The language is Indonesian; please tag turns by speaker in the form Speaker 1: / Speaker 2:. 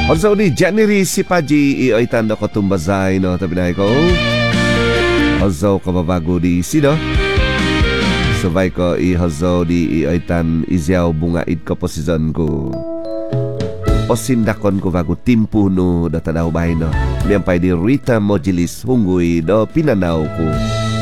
Speaker 1: Hazaw ni January si Paji iaitan ko tumbazay no tabinay ko. Hazaw kababago di sino. Sabay ko hazaw di iaitan izyaw bungaid ko posisyon ko. Osindakon ko bago timpo no datanaw bahay no. Miyampay di Rita Mojilis hunggoy do pinanaw ko.